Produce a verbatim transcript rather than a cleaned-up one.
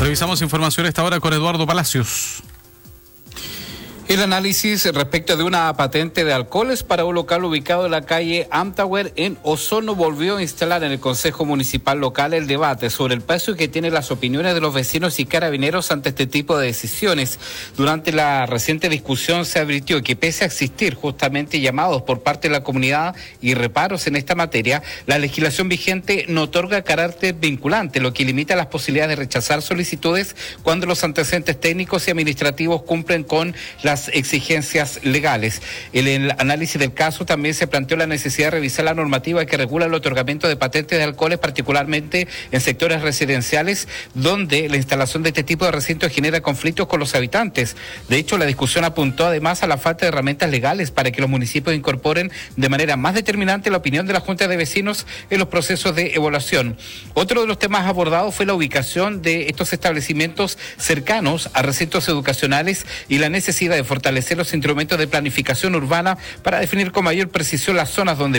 Revisamos información a esta hora con Eduardo Palacios. El análisis respecto de una patente de alcoholes para un local ubicado en la calle Amtower en Osorno volvió a instalar en el Consejo Municipal Local el debate sobre el peso que tienen las opiniones de los vecinos y carabineros ante este tipo de decisiones. Durante la reciente discusión se advirtió que pese a existir justamente llamados por parte de la comunidad y reparos en esta materia, la legislación vigente no otorga carácter vinculante, lo que limita las posibilidades de rechazar solicitudes cuando los antecedentes técnicos y administrativos cumplen con las exigencias legales. En el análisis del caso también se planteó la necesidad de revisar la normativa que regula el otorgamiento de patentes de alcoholes, particularmente en sectores residenciales, donde la instalación de este tipo de recintos genera conflictos con los habitantes. De hecho, la discusión apuntó además a la falta de herramientas legales para que los municipios incorporen de manera más determinante la opinión de la Junta de Vecinos en los procesos de evaluación. Otro de los temas abordados fue la ubicación de estos establecimientos cercanos a recintos educacionales y la necesidad de fortalecer los instrumentos de planificación urbana para definir con mayor precisión las zonas donde